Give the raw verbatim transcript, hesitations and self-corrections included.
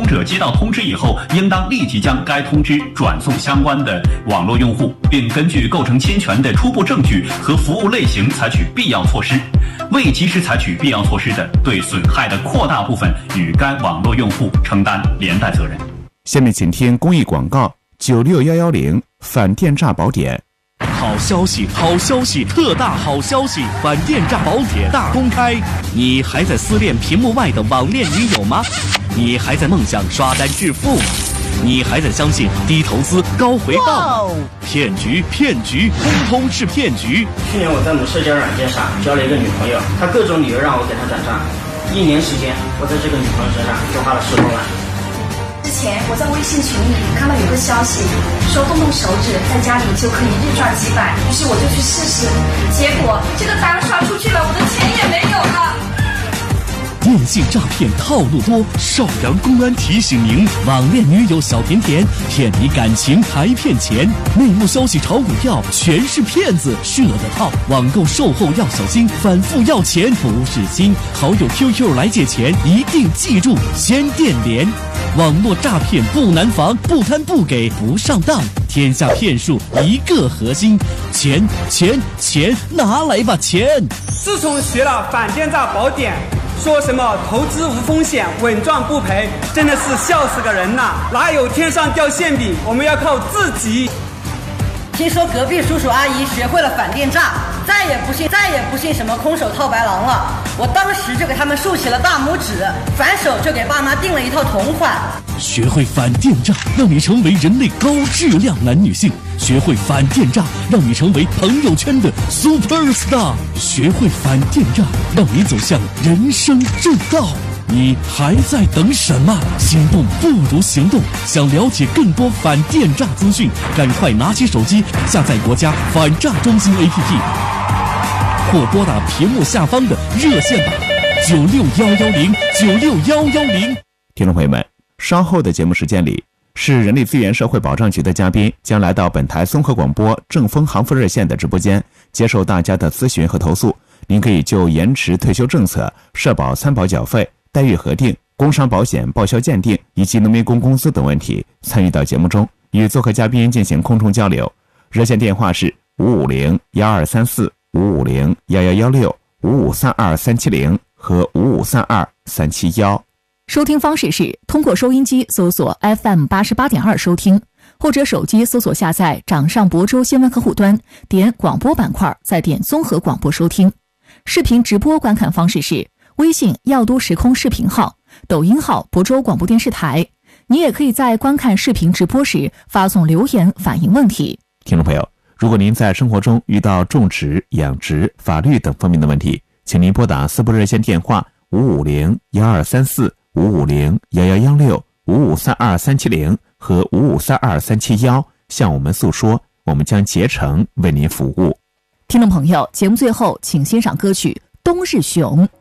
者接到通知以后，应当立即将该通知转送相关的网络用户，并根据构成侵权的初步证据和服务类型采取必要措施。未及时采取必要措施的，对损害的扩大部分与该网络用户承担连带责任。 下面请听公益广告：九六一一零反电诈宝典。 好消息，好消息，特大好消息！反电诈宝典大公开！你还在思恋屏幕外的网恋女友吗？你还在梦想刷单致富吗？你还在相信低投资高回报吗？骗局，骗局，通通是骗局！ 去年我在某社交软件上交了一个女朋友，她各种理由让我给她转账，一年时间，我在这个女朋友身上就花了十多万。 之前我在微信群里看到有个消息，说动动手指在家里就可以日赚几百，于是我就去试试，结果这个单刷出去了，我的钱也没有了。 电信诈骗套路多，邵阳公安提醒您：网恋女友小甜甜骗你感情还骗钱，内幕消息炒股票全是骗子设的套，网购售后要小心，反复要钱不是心，好友 Q Q 来借钱一定记住先电联。网络诈骗不难防，不贪不给不上当，天下骗术一个核心，钱钱钱拿来吧钱！ 自从学了反电诈宝典，说什么投资无风险，稳赚不赔，真的是笑死个人呐！哪有天上掉馅饼，我们要靠自己。 听说隔壁叔叔阿姨学会了反电诈，再也不信再也不信什么空手套白狼了。我当时就给他们竖起了大拇指，反手就给爸妈订了一套同款。 学会反电诈，让你成为人类高质量男女性；学会反电诈，让你成为朋友圈的 super star；学会反电诈，让你走向人生正道。你还在等什么？心动不如行动！想了解更多反电诈资讯，赶快拿起手机下载国家反诈中心 A P P， 或拨打屏幕下方的热线码九六一一零九六一一零。 听众朋友们，稍后的节目时间里，市人力资源社会保障局的嘉宾将来到本台综合广播正风行富热线的直播间，接受大家的咨询和投诉。您可以就延迟退休政策、社保参保缴费、待遇核定、工伤保险报销鉴定以及农民工工资等问题参与到节目中，与做客嘉宾进行空中交流。热线电话是五五零幺二三四、五五零幺幺幺六、五五三二三七零和五五三二三七幺。 收听方式是通过收音机搜索 F M 八十八点二 收听，或者手机搜索下载掌上博州新闻客户端，点广播板块，再点综合广播收听。视频直播观看方式是微信耀都时空视频号、抖音号博州广播电视台。你也可以在观看视频直播时发送留言反映问题。 听众朋友，如果您在生活中遇到种植、养殖、法律等方面的问题，请您拨打私部热线电话五五零幺二三四、五五零幺幺幺六、五五三二三七零和五五三二三七幺向我们诉说，我们将竭诚为您服务。 听众朋友，节目最后请欣赏歌曲《冬日熊》。